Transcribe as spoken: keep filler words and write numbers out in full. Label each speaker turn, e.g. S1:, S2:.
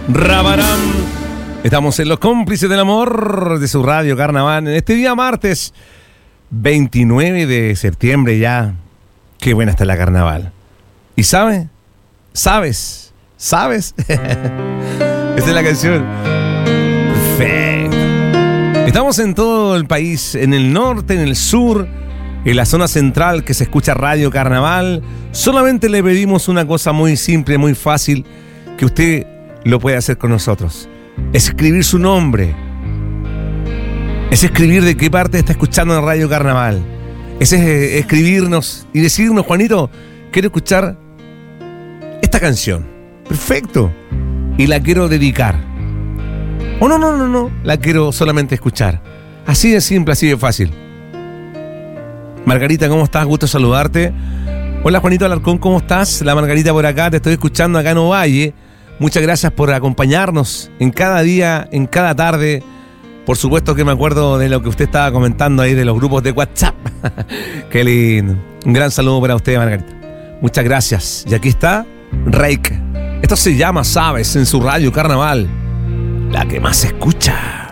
S1: Rabarán. Estamos en Los Cómplices del Amor de su radio Carnaval. En este día martes veintinueve de septiembre ya. Qué buena está la Carnaval. ¿Y sabe? ¿Sabes? ¿Sabes? Esta es la canción. Perfecto. Estamos en todo el país, en el norte, en el sur, en la zona central que se escucha Radio Carnaval. Solamente le pedimos una cosa muy simple, muy fácil, que usted lo puede hacer con nosotros. Es escribir su nombre. Es escribir de qué parte está escuchando en Radio Carnaval. Es escribirnos y decirnos: Juanito, quiero escuchar esta canción. Perfecto. Y la quiero dedicar. O no, no, no, no. La quiero solamente escuchar. Así de simple, así de fácil. Margarita, ¿cómo estás? Gusto saludarte. Hola, Juanito Alarcón, ¿cómo estás? La Margarita por acá, te estoy escuchando acá en Ovalle. Muchas gracias por acompañarnos en cada día, en cada tarde. Por supuesto que me acuerdo de lo que usted estaba comentando ahí de los grupos de WhatsApp. Qué lindo. Un gran saludo para usted, Margarita. Muchas gracias. Y aquí está Reik. Esto se llama Sabes en su radio Carnaval, la que más se escucha.